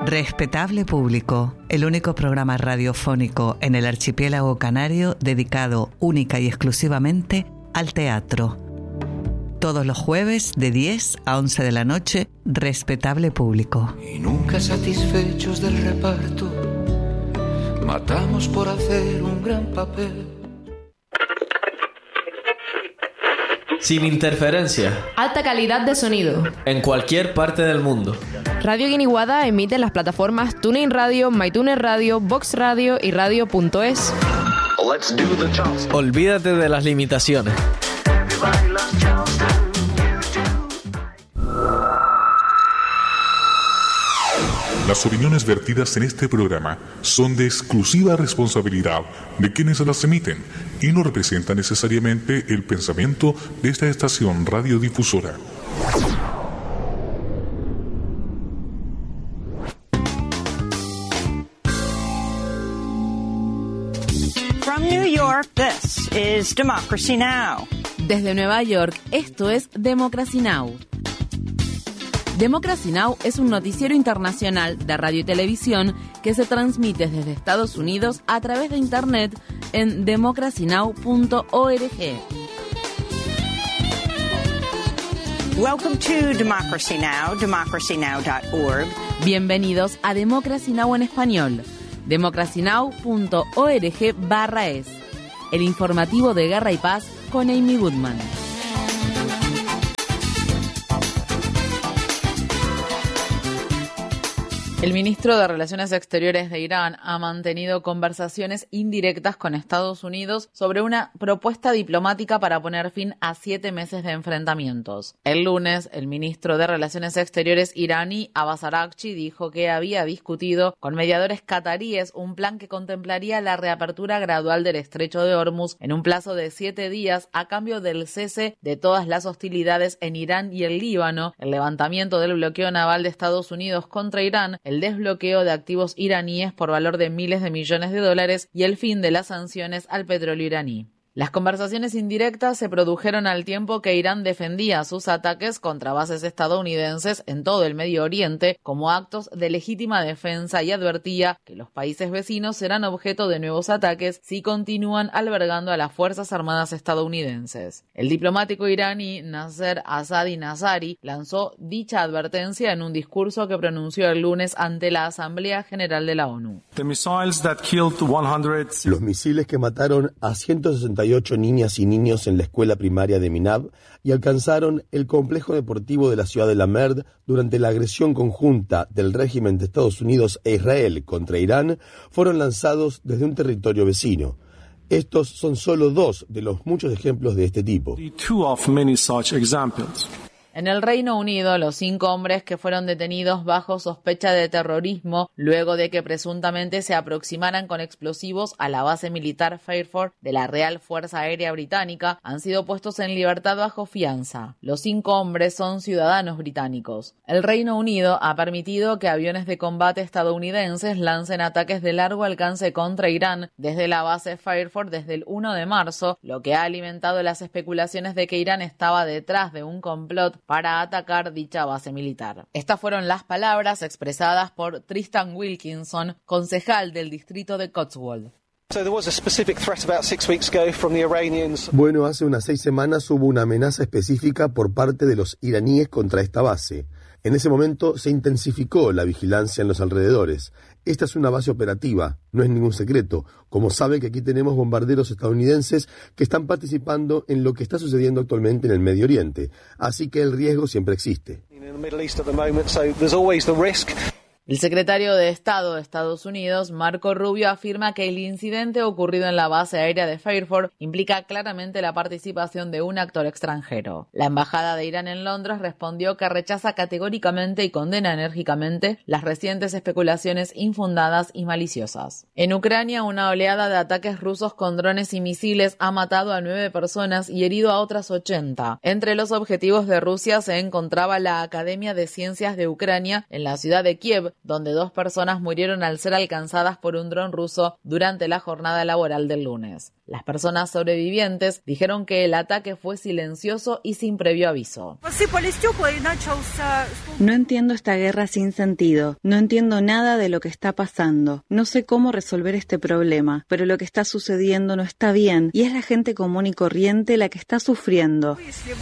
Respetable Público, el único programa radiofónico en el archipiélago canario dedicado única y exclusivamente al teatro. Todos los jueves de 10 a 11 de la noche, Respetable Público. Y nunca satisfechos del reparto, matamos por hacer un gran papel. Sin interferencia. Alta calidad de sonido. En cualquier parte del mundo. Radio Guiniguada emite en las plataformas TuneIn Radio, MyTuner Radio, Vox Radio y Radio.es. Olvídate de las limitaciones. Las opiniones vertidas en este programa son de exclusiva responsabilidad de quienes las emiten y no representan necesariamente el pensamiento de esta estación radiodifusora. From New York, this is Democracy Now! Desde Nueva York, esto es Democracy Now! Democracy Now! Es un noticiero internacional de radio y televisión que se transmite desde Estados Unidos a través de Internet en democracynow.org. Welcome to Democracy Now!, democracynow.org. Bienvenidos a Democracy Now! En español, democracynow.org/es. El informativo de Guerra y Paz con Amy Goodman. El ministro de Relaciones Exteriores de Irán ha mantenido conversaciones indirectas con Estados Unidos sobre una propuesta diplomática para poner fin a 7 meses de enfrentamientos. El lunes, el ministro de Relaciones Exteriores iraní, Abbas Araghchi, dijo que había discutido con mediadores cataríes un plan que contemplaría la reapertura gradual del estrecho de Hormuz en un plazo de 7 días a cambio del cese de todas las hostilidades en Irán y el Líbano, el levantamiento del bloqueo naval de Estados Unidos contra Irán, el desbloqueo de activos iraníes por valor de miles de millones de dólares y el fin de las sanciones al petróleo iraní. Las conversaciones indirectas se produjeron al tiempo que Irán defendía sus ataques contra bases estadounidenses en todo el Medio Oriente como actos de legítima defensa y advertía que los países vecinos serán objeto de nuevos ataques si continúan albergando a las Fuerzas Armadas estadounidenses. El diplomático iraní Nasser Asadi Nazari lanzó dicha advertencia en un discurso que pronunció el lunes ante la Asamblea General de la ONU. Los misiles que mataron a 168 niñas y niños en la escuela primaria de Minab y alcanzaron el complejo deportivo de la ciudad de La Merd durante la agresión conjunta del régimen de Estados Unidos e Israel contra Irán fueron lanzados desde un territorio vecino. Estos son solo 2 de los muchos ejemplos de este tipo. En el Reino Unido, los 5 hombres que fueron detenidos bajo sospecha de terrorismo luego de que presuntamente se aproximaran con explosivos a la base militar Fairford de la Real Fuerza Aérea Británica han sido puestos en libertad bajo fianza. Los 5 hombres son ciudadanos británicos. El Reino Unido ha permitido que aviones de combate estadounidenses lancen ataques de largo alcance contra Irán desde la base Fairford desde el 1 de marzo, lo que ha alimentado las especulaciones de que Irán estaba detrás de un complot para atacar dicha base militar. Estas fueron las palabras expresadas por Tristan Wilkinson, concejal del distrito de Cotswold. Bueno, hace unas 6 semanas hubo una amenaza específica por parte de los iraníes contra esta base. En ese momento se intensificó la vigilancia en los alrededores. Esta es una base operativa, no es ningún secreto. Como saben que aquí tenemos bombarderos estadounidenses que están participando en lo que está sucediendo actualmente en el Medio Oriente. Así que el riesgo siempre existe. El secretario de Estado de Estados Unidos, Marco Rubio, afirma que el incidente ocurrido en la base aérea de Fairford implica claramente la participación de un actor extranjero. La Embajada de Irán en Londres respondió que rechaza categóricamente y condena enérgicamente las recientes especulaciones infundadas y maliciosas. En Ucrania, una oleada de ataques rusos con drones y misiles ha matado a 9 personas y herido a otras 80. Entre los objetivos de Rusia se encontraba la Academia de Ciencias de Ucrania en la ciudad de Kiev, donde 2 personas murieron al ser alcanzadas por un dron ruso durante la jornada laboral del lunes. Las personas sobrevivientes dijeron que el ataque fue silencioso y sin previo aviso. No entiendo esta guerra sin sentido. No entiendo nada de lo que está pasando. No sé cómo resolver este problema, pero lo que está sucediendo no está bien y es la gente común y corriente la que está sufriendo.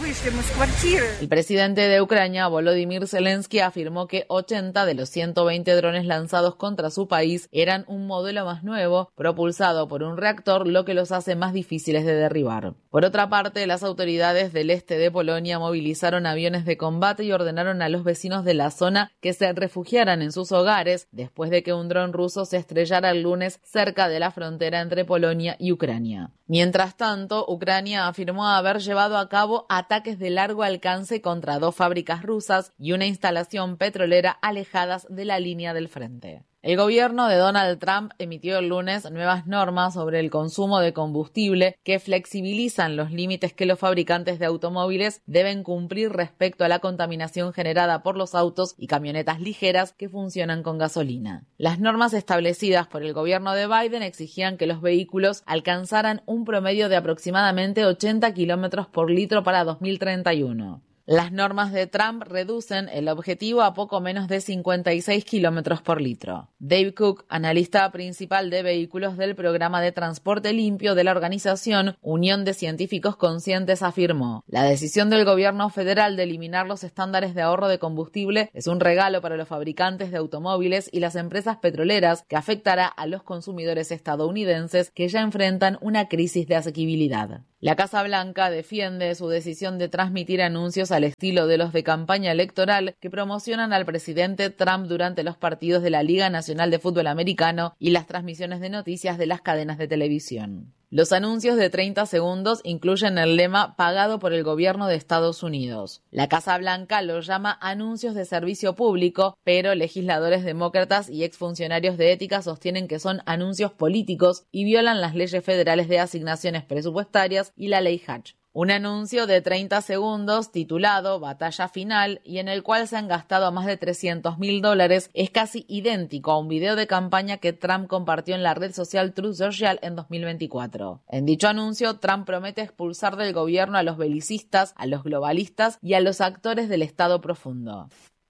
El presidente de Ucrania, Volodymyr Zelensky, afirmó que 80 de los 120 drones lanzados contra su país eran un modelo más nuevo, propulsado por un reactor, lo que los hace más difíciles de derribar. Por otra parte, las autoridades del este de Polonia movilizaron aviones de combate y ordenaron a los vecinos de la zona que se refugiaran en sus hogares después de que un dron ruso se estrellara el lunes cerca de la frontera entre Polonia y Ucrania. Mientras tanto, Ucrania afirmó haber llevado a cabo ataques de largo alcance contra 2 fábricas rusas y una instalación petrolera alejadas de la línea del frente. El gobierno de Donald Trump emitió el lunes nuevas normas sobre el consumo de combustible que flexibilizan los límites que los fabricantes de automóviles deben cumplir respecto a la contaminación generada por los autos y camionetas ligeras que funcionan con gasolina. Las normas establecidas por el gobierno de Biden exigían que los vehículos alcanzaran un promedio de aproximadamente 80 kilómetros por litro para 2031. Las normas de Trump reducen el objetivo a poco menos de 56 kilómetros por litro. Dave Cook, analista principal de vehículos del programa de transporte limpio de la organización Unión de Científicos Conscientes, afirmó: la decisión del gobierno federal de eliminar los estándares de ahorro de combustible es un regalo para los fabricantes de automóviles y las empresas petroleras que afectará a los consumidores estadounidenses que ya enfrentan una crisis de asequibilidad. La Casa Blanca defiende su decisión de transmitir anuncios al estilo de los de campaña electoral que promocionan al presidente Trump durante los partidos de la Liga Nacional de Fútbol Americano y las transmisiones de noticias de las cadenas de televisión. Los anuncios de 30 segundos incluyen el lema pagado por el gobierno de Estados Unidos. La Casa Blanca lo llama anuncios de servicio público, pero legisladores demócratas y exfuncionarios de ética sostienen que son anuncios políticos y violan las leyes federales de asignaciones presupuestarias y la ley Hatch. Un anuncio de 30 segundos titulado Batalla Final y en el cual se han gastado más de $300,000 es casi idéntico a un video de campaña que Trump compartió en la red social Truth Social en 2024. En dicho anuncio, Trump promete expulsar del gobierno a los belicistas, a los globalistas y a los actores del Estado profundo.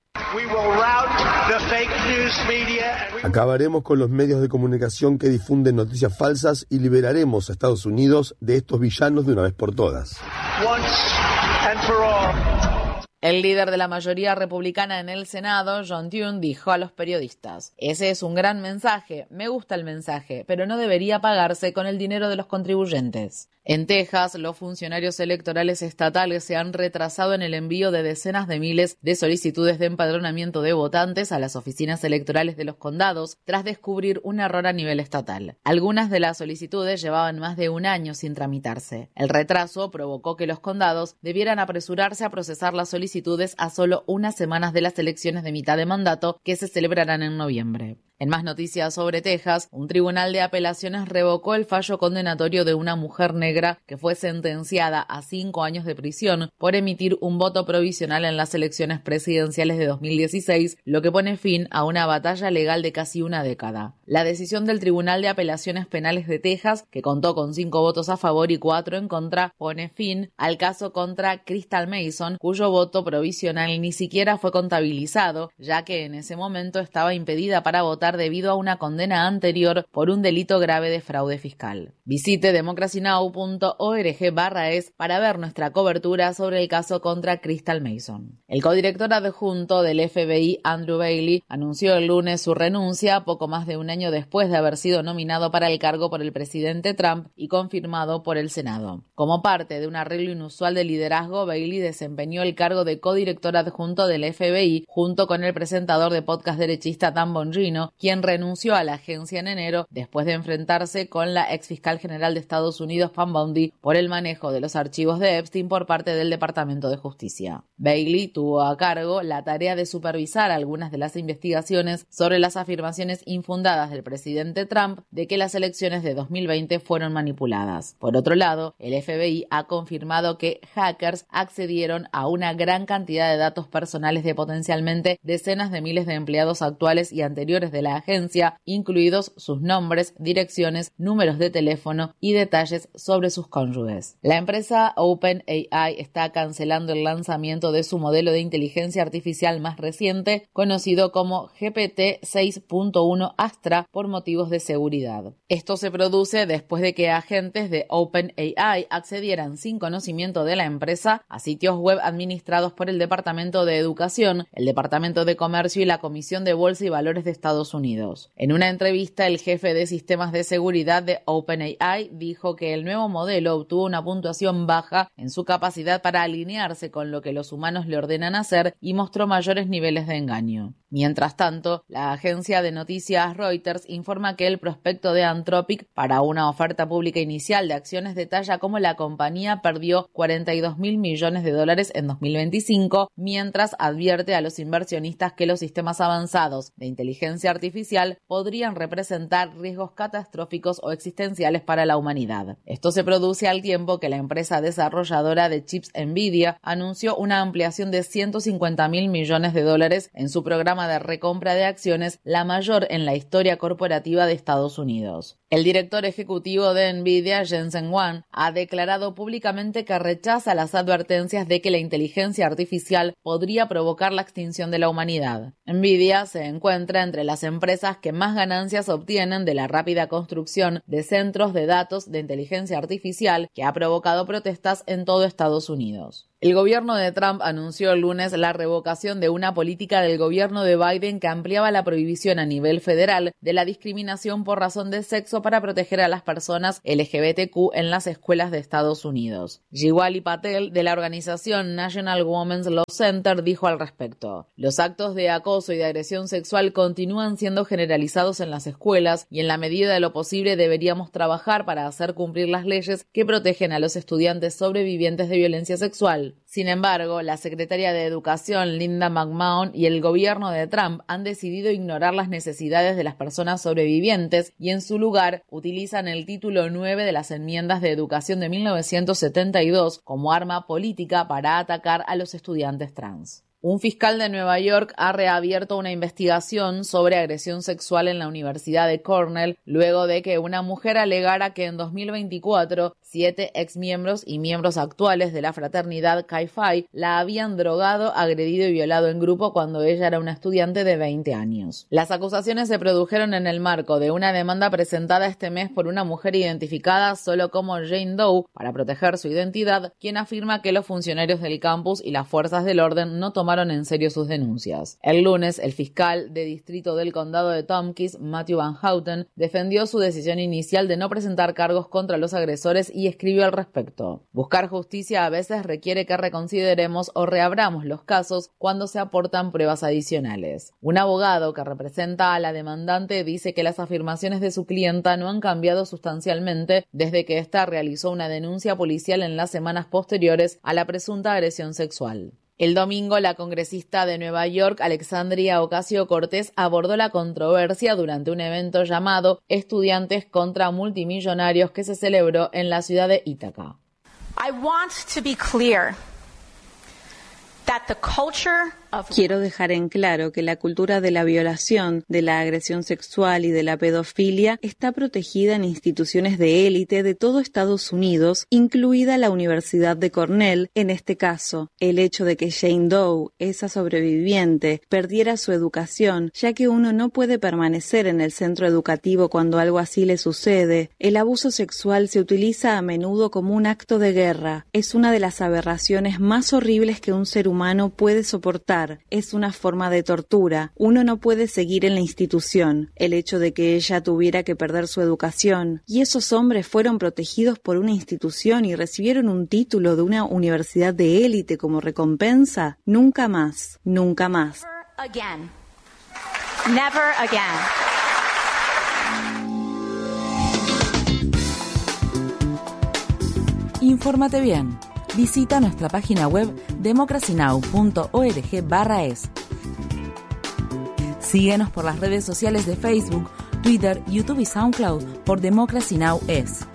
Acabaremos con los medios de comunicación que difunden noticias falsas y liberaremos a Estados Unidos de estos villanos de una vez por todas. El líder de la mayoría republicana en el Senado, John Thune, dijo a los periodistas: ese es un gran mensaje, me gusta el mensaje, pero no debería pagarse con el dinero de los contribuyentes. En Texas, los funcionarios electorales estatales se han retrasado en el envío de decenas de miles de solicitudes de empadronamiento de votantes a las oficinas electorales de los condados tras descubrir un error a nivel estatal. Algunas de las solicitudes llevaban más de un año sin tramitarse. El retraso provocó que los condados debieran apresurarse a procesar las solicitudes a solo unas semanas de las elecciones de mitad de mandato que se celebrarán en noviembre. En más noticias sobre Texas, un tribunal de apelaciones revocó el fallo condenatorio de una mujer negra que fue sentenciada a 5 años de prisión por emitir un voto provisional en las elecciones presidenciales de 2016, lo que pone fin a una batalla legal de casi una década. La decisión del Tribunal de Apelaciones Penales de Texas, que contó con 5 votos a favor y 4 en contra, pone fin al caso contra Crystal Mason, cuyo voto provisional ni siquiera fue contabilizado, ya que en ese momento estaba impedida para votar debido a una condena anterior por un delito grave de fraude fiscal. Visite democracynow.org/es para ver nuestra cobertura sobre el caso contra Crystal Mason. El codirector adjunto del FBI, Andrew Bailey, anunció el lunes su renuncia poco más de un año después de haber sido nominado para el cargo por el presidente Trump y confirmado por el Senado. Como parte de un arreglo inusual de liderazgo, Bailey desempeñó el cargo de codirector adjunto del FBI junto con el presentador de podcast derechista Dan Bongino, quien renunció a la agencia en enero después de enfrentarse con la ex fiscal general de Estados Unidos, Pam Bondi, por el manejo de los archivos de Epstein por parte del Departamento de Justicia. Bailey tuvo a cargo la tarea de supervisar algunas de las investigaciones sobre las afirmaciones infundadas del presidente Trump de que las elecciones de 2020 fueron manipuladas. Por otro lado, el FBI ha confirmado que hackers accedieron a una gran cantidad de datos personales de potencialmente decenas de miles de empleados actuales y anteriores de la agencia, incluidos sus nombres, direcciones, números de teléfono y detalles sobre sus cónyuges. La empresa OpenAI está cancelando el lanzamiento de su modelo de inteligencia artificial más reciente, conocido como GPT-6.1 Astra, por motivos de seguridad. Esto se produce después de que agentes de OpenAI accedieran sin conocimiento de la empresa a sitios web administrados por el Departamento de Educación, el Departamento de Comercio y la Comisión de Bolsa y Valores de Estados Unidos. En una entrevista, el jefe de sistemas de seguridad de OpenAI dijo que el nuevo modelo obtuvo una puntuación baja en su capacidad para alinearse con lo que los humanos le ordenan hacer y mostró mayores niveles de engaño. Mientras tanto, la agencia de noticias Reuters informa que el prospecto de Anthropic para una oferta pública inicial de acciones detalla cómo la compañía perdió $42.000 millones en 2025, mientras advierte a los inversionistas que los sistemas avanzados de inteligencia artificial podrían representar riesgos catastróficos o existenciales para la humanidad. Esto se produce al tiempo que la empresa desarrolladora de chips Nvidia anunció una ampliación de $150.000 millones en su programa de recompra de acciones, la mayor en la historia corporativa de Estados Unidos. El director ejecutivo de Nvidia, Jensen Huang, ha declarado públicamente que rechaza las advertencias de que la inteligencia artificial podría provocar la extinción de la humanidad. Nvidia se encuentra entre las empresas que más ganancias obtienen de la rápida construcción de centros de datos de inteligencia artificial, que ha provocado protestas en todo Estados Unidos. El gobierno de Trump anunció el lunes la revocación de una política del gobierno de Biden que ampliaba la prohibición a nivel federal de la discriminación por razón de sexo para proteger a las personas LGBTQ en las escuelas de Estados Unidos. Jiwali Patel, de la organización National Women's Law Center, dijo al respecto: los actos de acoso y de agresión sexual continúan siendo generalizados en las escuelas y en la medida de lo posible deberíamos trabajar para hacer cumplir las leyes que protegen a los estudiantes sobrevivientes de violencia sexual. Sin embargo, la secretaria de Educación, Linda McMahon, y el gobierno de Trump han decidido ignorar las necesidades de las personas sobrevivientes y en su lugar utilizan el título 9 de las enmiendas de educación de 1972 como arma política para atacar a los estudiantes trans. Un fiscal de Nueva York ha reabierto una investigación sobre agresión sexual en la Universidad de Cornell luego de que una mujer alegara que en 2024 7 exmiembros y miembros actuales de la fraternidad Chi Phi la habían drogado, agredido y violado en grupo cuando ella era una estudiante de 20 años. Las acusaciones se produjeron en el marco de una demanda presentada este mes por una mujer identificada solo como Jane Doe para proteger su identidad, quien afirma que los funcionarios del campus y las fuerzas del orden no tomaron en serio sus denuncias. El lunes, el fiscal de distrito del condado de Tompkins, Matthew Van Houten, defendió su decisión inicial de no presentar cargos contra los agresores y escribió al respecto: buscar justicia a veces requiere que reconsideremos o reabramos los casos cuando se aportan pruebas adicionales. Un abogado que representa a la demandante dice que las afirmaciones de su clienta no han cambiado sustancialmente desde que ésta realizó una denuncia policial en las semanas posteriores a la presunta agresión sexual. El domingo, la congresista de Nueva York, Alexandria Ocasio-Cortez, abordó la controversia durante un evento llamado Estudiantes contra Multimillonarios que se celebró en la ciudad de Ítaca. I want to be clear that the culture Quiero dejar en claro que la cultura de la violación, de la agresión sexual y de la pedofilia está protegida en instituciones de élite de todo Estados Unidos, incluida la Universidad de Cornell. En este caso, el hecho de que Jane Doe, esa sobreviviente, perdiera su educación, ya que uno no puede permanecer en el centro educativo cuando algo así le sucede. El abuso sexual se utiliza a menudo como un acto de guerra. Es una de las aberraciones más horribles que un ser humano puede soportar. Es una forma de tortura. Uno no puede seguir en la institución. El hecho de que ella tuviera que perder su educación y esos hombres fueron protegidos por una institución y recibieron un título de una universidad de élite como recompensa, nunca más, nunca más. Never again. Never again. Infórmate bien. Visita nuestra página web democracynow.org/es. Síguenos por las redes sociales de Facebook, Twitter, YouTube y SoundCloud por Democracy Now! Es.